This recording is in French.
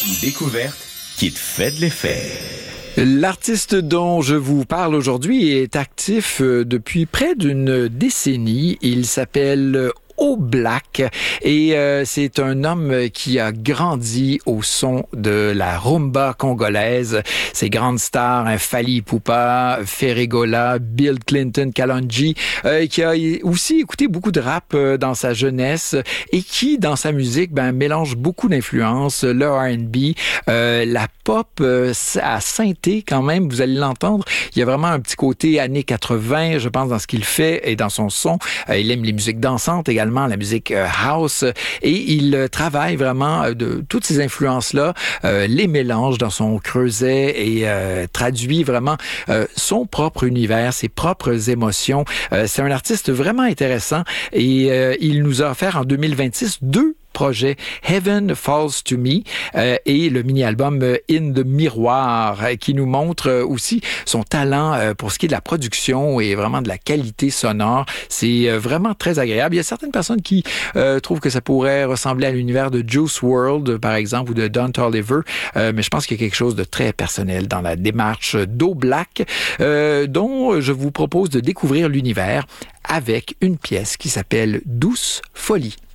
Une découverte qui te fait de l'effet. L'artiste dont je vous parle aujourd'hui est actif depuis près d'une décennie. Il s'appelle Oblak et c'est un homme qui a grandi au son de la rumba congolaise. Ses grandes stars, Fally Ipupa, Ferregola, Bill Clinton, Kalonji, qui a aussi écouté beaucoup de rap dans sa jeunesse et qui, dans sa musique, mélange beaucoup d'influences, le R&B, la pop à synthé quand même, vous allez l'entendre. Il y a vraiment un petit côté années 80, je pense, dans ce qu'il fait et dans son son. Il aime les musiques dansantes également, la musique house, et il travaille vraiment de toutes ces influences-là, les mélange dans son creuset et traduit vraiment son propre univers, ses propres émotions. C'est un artiste vraiment intéressant et il nous a offert en 2026 deux projet Heaven Falls to Me et le mini-album In the Miroir qui nous montre aussi son talent pour ce qui est de la production et vraiment de la qualité sonore. C'est vraiment très agréable. Il y a certaines personnes qui trouvent que ça pourrait ressembler à l'univers de Juice WRLD, par exemple, ou de Don Toliver, mais je pense qu'il y a quelque chose de très personnel dans la démarche d'Oblak, dont je vous propose de découvrir l'univers avec une pièce qui s'appelle Douce Folie.